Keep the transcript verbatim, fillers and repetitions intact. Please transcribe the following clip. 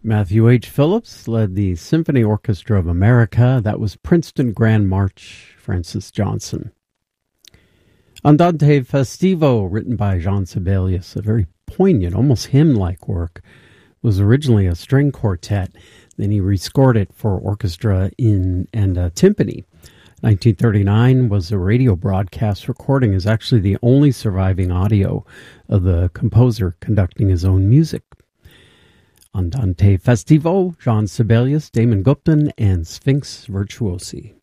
Matthew H. Phillips led the Symphony Orchestra of America. That was Princeton Grand March, Francis Johnson. Andante Festivo, written by Jean Sibelius, a very poignant, almost hymn-like work, was originally a string quartet. Then he rescored it for orchestra in and uh, timpani. nineteen thirty-nine was a radio broadcast recording, is actually the only surviving audio of the composer conducting his own music. Andante Festivo, Jean Sibelius, Damon Gupton, and Sphinx Virtuosi.